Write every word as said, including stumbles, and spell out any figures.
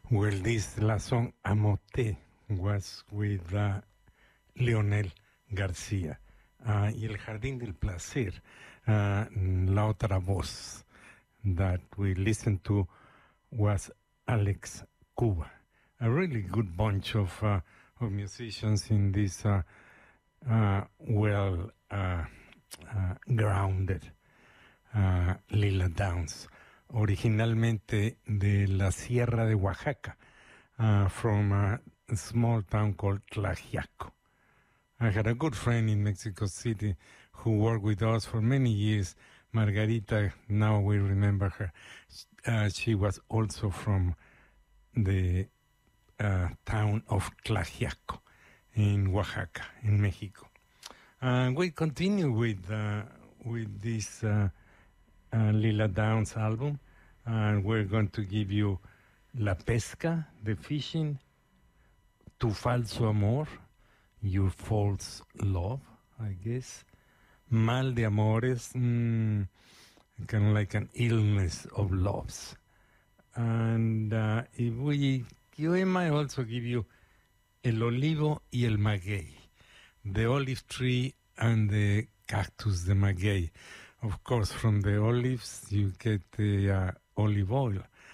Well, this last song, Amoté, was with uh, Leonel García. Uh, y El Jardín del Placer, uh, La Otra Voz, that we listened to was Alex Cuba. A really good bunch of, uh, of musicians in this uh, uh, well uh, uh, grounded uh, Lila Downs, originalmente de la Sierra de Oaxaca, uh, from a small town called Tlaxiaco. I had a good friend in Mexico City who worked with us for many years, Margarita. Now we remember her. Uh, she was also from the uh, town of Tlaxiaco in Oaxaca, in Mexico. Uh, we continue with uh, with this uh, uh, Lila Downs album, and we're going to give you La Pesca, the fishing, Tu Falso Amor, Your False Love, I guess, Mal de Amores, mm, kind of like an illness of loves. And uh, if we, I might also give you El Olivo y el Maguey, the olive tree and the cactus de maguey. Of course, from the olives you get the uh, olive oil,